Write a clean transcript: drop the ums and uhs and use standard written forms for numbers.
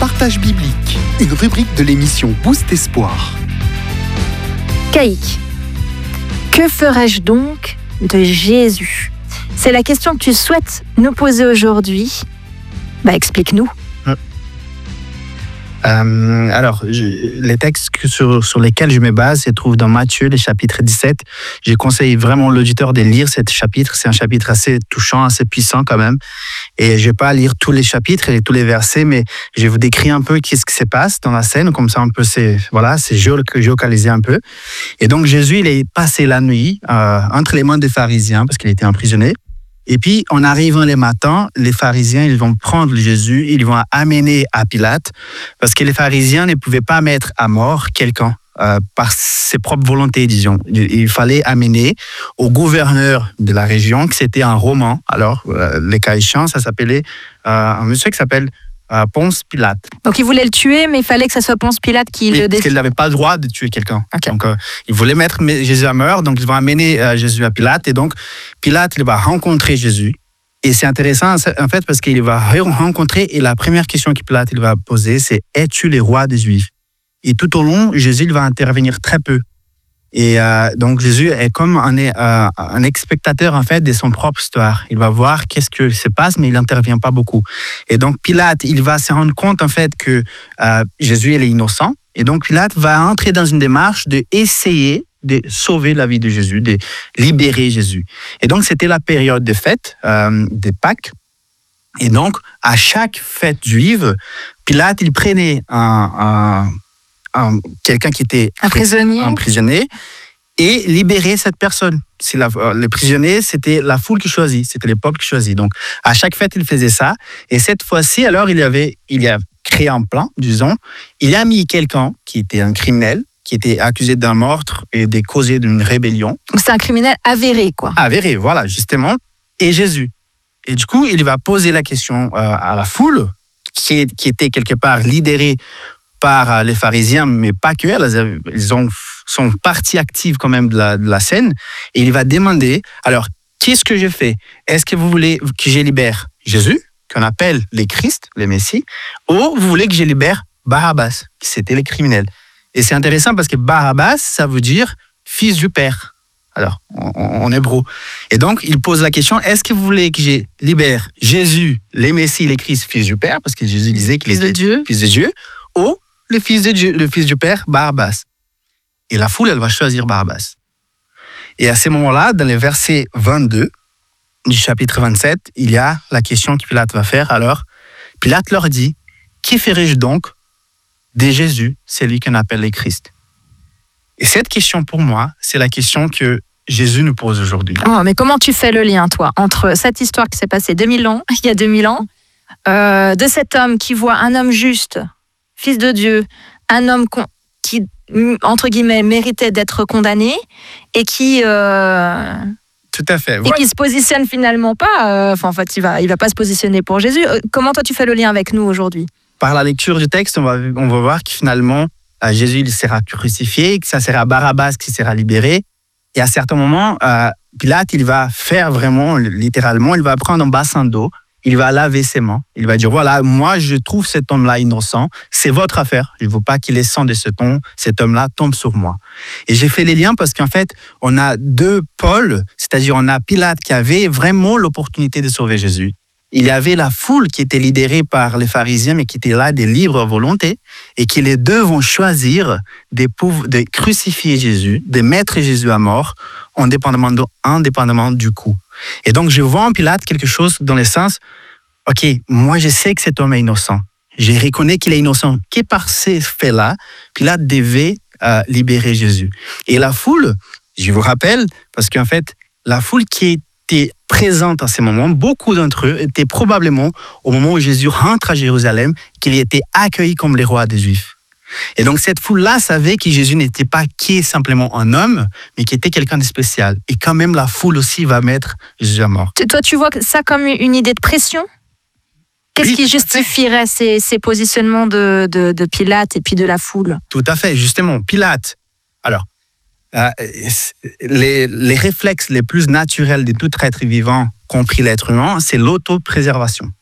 Partage biblique, une rubrique de l'émission Boost Espoir. Caïque, que ferais-je donc de Jésus ? C'est la question que tu souhaites nous poser aujourd'hui. Explique-nous. Les textes sur lesquels je me base se trouvent dans Matthieu, le chapitre 17. Je conseille vraiment l'auditeur de lire ce chapitre. C'est un chapitre assez touchant, assez puissant quand même. Et je ne vais pas lire tous les chapitres et tous les versets, mais je vais vous décrire un peu qu'est-ce qui se passe dans la scène. Comme ça, on peut c'est géolocaliser un peu. Et donc, Jésus, il est passé la nuit entre les mains des pharisiens parce qu'il était emprisonné. Et puis, en arrivant le matin, les pharisiens, ils vont prendre Jésus, ils vont amener à Pilate, parce que les pharisiens ne pouvaient pas mettre à mort quelqu'un par ses propres volontés, disons. Il fallait amener au gouverneur de la région, que c'était un Romain. Alors, le cas échéant, ça s'appelait un monsieur qui s'appelle Ponce Pilate. Donc, il voulait le tuer, mais il fallait que ce soit Ponce Pilate qui le décide. Parce qu'il n'avait pas le droit de tuer quelqu'un. Okay. Donc, il voulait mettre Jésus à mort, donc ils vont amener Jésus à Pilate. Et donc, Pilate, il va rencontrer Jésus. Et c'est intéressant, en fait, parce qu'il va rencontrer, et la première question que Pilate il va poser, c'est « Es-tu le roi des Juifs ?» Et tout au long, Jésus il va intervenir très peu. Et donc, Jésus est comme un spectateur, en fait, de son propre histoire. Il va voir qu'est-ce que se passe, mais il n'intervient pas beaucoup. Et donc, Pilate, il va se rendre compte, en fait, que Jésus, il est innocent. Et donc, Pilate va entrer dans une démarche d'essayer de sauver la vie de Jésus, de libérer Jésus. Et donc, c'était la période des fêtes, des Pâques. Et donc, à chaque fête juive, Pilate, il prenait quelqu'un qui était un prisonnier et libérer cette personne. Le prisonnier, c'était la foule qui choisit, c'était le peuple qui choisit. Donc, à chaque fête, il faisait ça. Et cette fois-ci, alors, il a créé un plan, disons. Il a mis quelqu'un qui était un criminel, qui était accusé d'un meurtre et de causer d'une rébellion. C'est un criminel avéré, quoi. Avéré, voilà, justement. Et Jésus. Et du coup, il va poser la question à la foule, qui était quelque part lidérée par les pharisiens, mais pas que. Ils sont partie active quand même de la scène. Et il va demander, alors, qu'est-ce que je fais ? Est-ce que vous voulez que je libère Jésus, qu'on appelle le Christ, le Messie, ou vous voulez que je libère Barabbas, qui c'était le criminel ? Et c'est intéressant parce que Barabbas, ça veut dire fils du Père. Alors, en hébreu. Et donc, il pose la question, est-ce que vous voulez que je libère Jésus, le Messie, le Christ, fils du Père, parce que Jésus disait qu'il était fils de Dieu, ou le fils de Dieu, le fils du Père, Barabbas. Et la foule, elle va choisir Barabbas. Et à ce moment-là, dans le verset 22 du chapitre 27, il y a la question que Pilate va faire. Alors, Pilate leur dit, qui ferai-je donc de Jésus, celui qu'on appelle le Christ ? Et cette question, pour moi, c'est la question que Jésus nous pose aujourd'hui. Oh, mais comment tu fais le lien, toi, entre cette histoire qui s'est passée il y a 2000 ans, de cet homme qui voit un homme juste, fils de Dieu, un homme qui, entre guillemets, méritait d'être condamné et qui... Tout à fait. Et qui se positionne finalement pas... en fait, il va pas se positionner pour Jésus. Comment toi, tu fais le lien avec nous aujourd'hui ? Par la lecture du texte, on va voir que finalement, Jésus il sera crucifié, que ça sera Barabbas qui sera libéré. Et à certains moments, Pilate, il va faire vraiment, littéralement, il va prendre un bassin d'eau, il va laver ses mains. Il va dire, voilà, moi, je trouve cet homme-là innocent. C'est votre affaire. Je ne veux pas qu'il le sang de cet homme-là tombe sur moi. Et j'ai fait les liens parce qu'en fait, on a deux pôles, c'est-à-dire on a Pilate qui avait vraiment l'opportunité de sauver Jésus. Il y avait la foule qui était lidérée par les pharisiens, mais qui était là de libre volonté, et qui les deux vont choisir de crucifier Jésus, de mettre Jésus à mort, indépendamment du coup. Et donc, je vois en Pilate quelque chose dans le sens, ok, moi je sais que cet homme est innocent. Je reconnais qu'il est innocent. Que par ces faits-là, Pilate devait libérer Jésus. Et la foule, je vous rappelle, parce qu'en fait, la foule qui était présente à ce moment, beaucoup d'entre eux étaient probablement au moment où Jésus rentre à Jérusalem, qu'il était accueilli comme le roi des Juifs. Et donc cette foule-là savait que Jésus n'était pas simplement un homme, mais qu'il était quelqu'un de spécial. Et quand même la foule aussi va mettre Jésus à mort. Toi, tu vois ça comme une idée de pression ? Qu'est-ce qui justifierait ces positionnements de Pilate et puis de la foule ? Tout à fait, justement, Pilate. Alors, les réflexes les plus naturels de tout être vivant, compris l'être humain, c'est l'autopréservation.